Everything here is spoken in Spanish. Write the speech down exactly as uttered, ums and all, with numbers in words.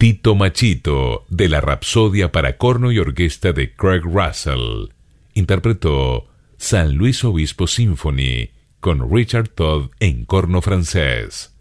Tito Machito, de la Rapsodia para corno y orquesta de Craig Russell, interpretó San Luis Obispo Symphony con Richard Todd en corno francés.